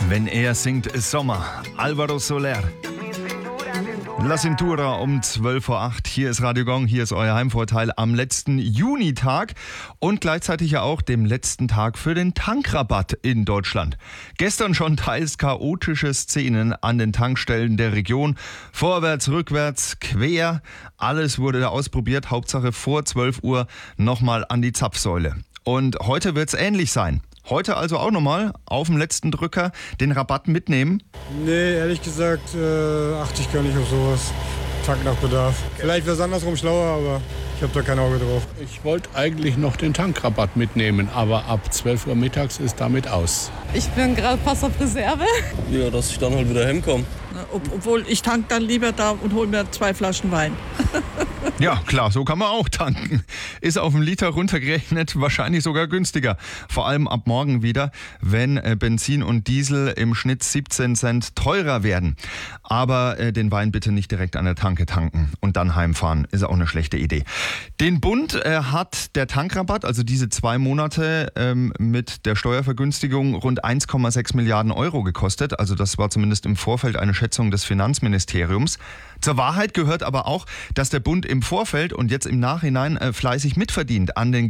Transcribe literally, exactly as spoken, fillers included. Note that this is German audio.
Wenn er singt, ist Sommer. Alvaro Soler. La Cintura um zwölf vor acht. Hier ist Radio Gong, hier ist euer Heimvorteil am letzten Junitag und gleichzeitig ja auch dem letzten Tag für den Tankrabatt in Deutschland. Gestern schon teils chaotische Szenen an den Tankstellen der Region. Vorwärts, rückwärts, quer. Alles wurde da ausprobiert. Hauptsache vor zwölf Uhr nochmal an die Zapfsäule. Und heute wird es ähnlich sein. Heute also auch nochmal auf dem letzten Drücker den Rabatt mitnehmen? Nee, ehrlich gesagt äh, achte ich gar nicht auf sowas. Tank nach Bedarf. Vielleicht wäre es andersrum schlauer, aber ich habe da kein Auge drauf. Ich wollte eigentlich noch den Tankrabatt mitnehmen, aber ab zwölf Uhr mittags ist damit aus. Ich bin gerade fast auf Reserve. Ja, dass ich dann halt wieder heimkomme. Ob, obwohl ich tank dann lieber da und hole mir zwei Flaschen Wein. Ja, klar, so kann man auch tanken. Ist auf einen Liter runtergerechnet wahrscheinlich sogar günstiger. Vor allem ab morgen wieder, wenn äh, Benzin und Diesel im Schnitt siebzehn Cent teurer werden. Aber äh, den Wein bitte nicht direkt an der Tanke tanken und dann heimfahren. Ist auch eine schlechte Idee. Den Bund äh, hat der Tankrabatt, also diese zwei Monate ähm, mit der Steuervergünstigung, rund eins Komma sechs Milliarden Euro gekostet. Also das war zumindest im Vorfeld eine Schätzung des Finanzministeriums. Zur Wahrheit gehört aber auch, dass der Bund im Vorfeld und jetzt im Nachhinein äh, fleißig mitverdient an den